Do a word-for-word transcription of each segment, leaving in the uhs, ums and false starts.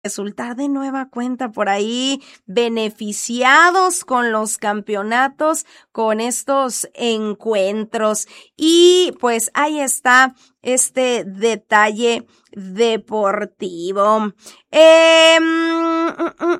resultar de nueva cuenta por ahí beneficiados con los campeonatos, con estos encuentros. Y pues ahí está este detalle deportivo. Eh, mm, mm,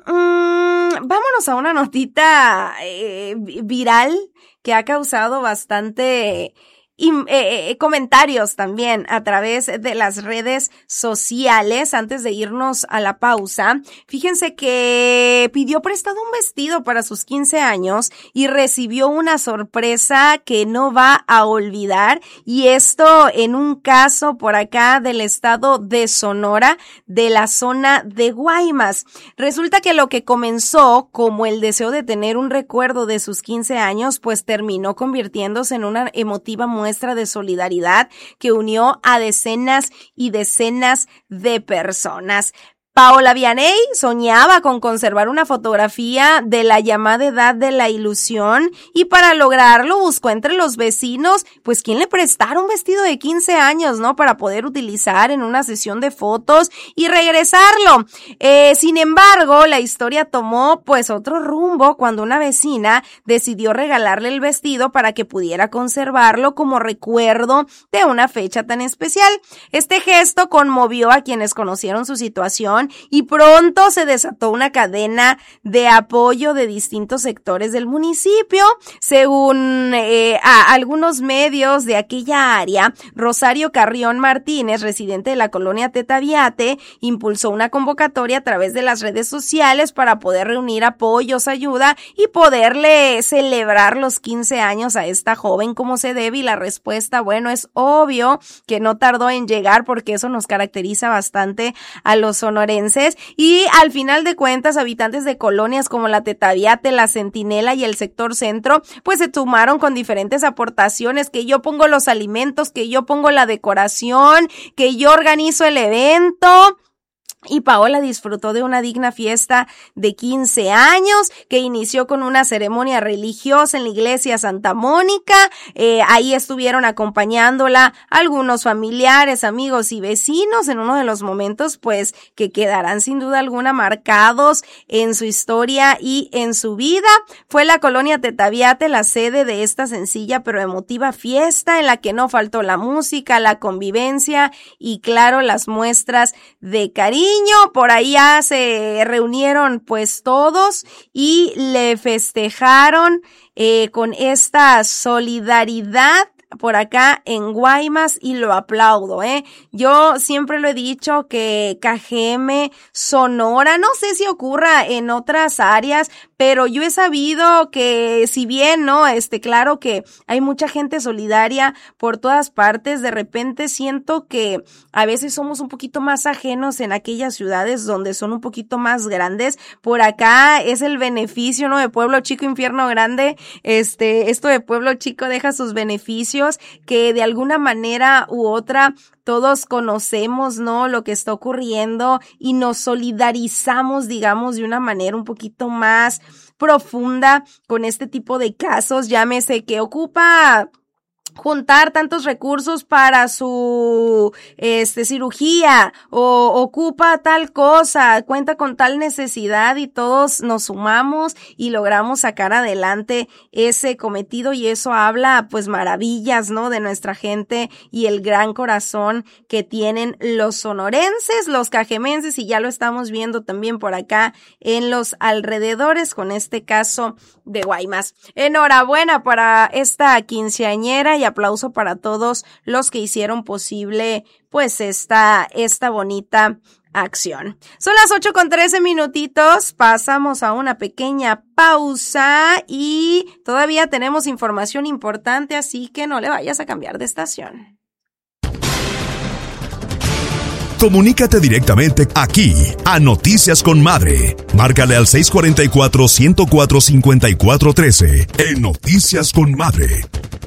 mm, vámonos a una notita eh, viral que ha causado bastante Y, eh, comentarios también a través de las redes sociales. Antes de irnos a la pausa, fíjense que pidió prestado un vestido para sus quince años y recibió una sorpresa que no va a olvidar, y esto en un caso por acá del estado de Sonora, de la zona de Guaymas. Resulta que lo que comenzó como el deseo de tener un recuerdo de sus quince años, pues terminó convirtiéndose en una emotiva muestra de solidaridad que unió a decenas y decenas de personas. Paola Vianey soñaba con conservar una fotografía de la llamada edad de la ilusión, y para lograrlo buscó entre los vecinos, pues quién le prestara un vestido de quince años, ¿no? Para poder utilizar en una sesión de fotos y regresarlo. Eh, sin embargo, la historia tomó pues otro rumbo cuando una vecina decidió regalarle el vestido para que pudiera conservarlo como recuerdo de una fecha tan especial. Este gesto conmovió a quienes conocieron su situación, y pronto se desató una cadena de apoyo de distintos sectores del municipio. Según eh, a algunos medios de aquella área, Rosario Carrión Martínez, residente de la colonia Tetaviate, impulsó una convocatoria a través de las redes sociales para poder reunir apoyos, ayuda y poderle celebrar los quince años a esta joven como se debe. Y la respuesta, bueno, es obvio que no tardó en llegar, porque eso nos caracteriza bastante a los sonorenses. Y al final de cuentas, habitantes de colonias como la Tetaviate, la Centinela y el sector centro, pues se sumaron con diferentes aportaciones: que yo pongo los alimentos, que yo pongo la decoración, que yo organizo el evento. Y Paola disfrutó de una digna fiesta de quince años que inició con una ceremonia religiosa en la iglesia Santa Mónica. Eh, ahí estuvieron acompañándola algunos familiares, amigos y vecinos en uno de los momentos pues que quedarán sin duda alguna marcados en su historia y en su vida. Fue la colonia Tetaviate la sede de esta sencilla pero emotiva fiesta, en la que no faltó la música, la convivencia y claro, las muestras de cariño. Por ahí ya se reunieron pues todos y le festejaron eh, con esta solidaridad por acá en Guaymas, y lo aplaudo, ¿eh? Yo siempre lo he dicho que K G M Sonora, no sé si ocurra en otras áreas, pero yo he sabido que si bien, ¿no? Este, claro que hay mucha gente solidaria por todas partes, de repente siento que a veces somos un poquito más ajenos en aquellas ciudades donde son un poquito más grandes. Por acá es el beneficio, ¿no? De pueblo chico, infierno grande. Este, esto de pueblo chico deja sus beneficios que de alguna manera u otra todos conocemos, ¿no? Lo que está ocurriendo y nos solidarizamos, digamos, de una manera un poquito más profunda con este tipo de casos. Llámese que ocupa juntar tantos recursos para su este cirugía, o ocupa tal cosa, cuenta con tal necesidad, y todos nos sumamos y logramos sacar adelante ese cometido, y eso habla pues maravillas, ¿no? De nuestra gente y el gran corazón que tienen los sonorenses, los cajemenses, y ya lo estamos viendo también por acá en los alrededores con este caso de Guaymas. Enhorabuena para esta quinceañera y aplauso para todos los que hicieron posible pues esta, esta bonita acción. Son las ocho con trece minutitos, pasamos a una pequeña pausa y todavía tenemos información importante, así que no le vayas a cambiar de estación. Comunícate directamente aquí a Noticias con Madre. Márcale al seis cuatro cuatro, uno cero cuatro, cinco cuatro uno tres en Noticias con Madre.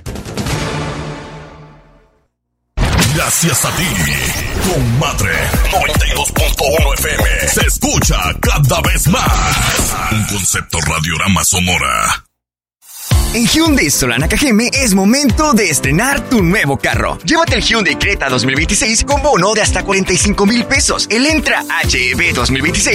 Gracias a ti, con Madre noventa y dos punto uno F M se escucha cada vez más. Un concepto Radiorama Sonora. En Hyundai Solana Cajeme es momento de estrenar tu nuevo carro. Llévate el Hyundai Creta dos mil veintiséis con bono de hasta cuarenta y cinco mil pesos. El Entra H E V dos mil veintiséis